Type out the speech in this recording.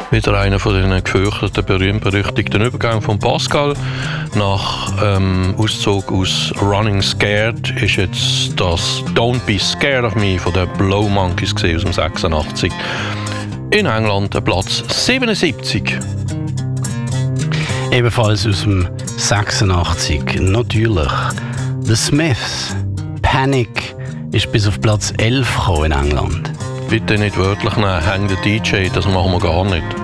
Wieder einer von den gefürchteten, berühmt-berüchtigten Übergängen von Pascal. Nach Auszug aus Running Scared ist jetzt das Don't Be Scared of Me von den Blow Monkeys aus dem 86. In England Platz 77. Ebenfalls aus dem 86, natürlich. The Smiths, Panic, ist bis auf Platz 11 gekommen in England. Bitte nicht wörtlich nehmen, häng der DJ, das machen wir gar nicht.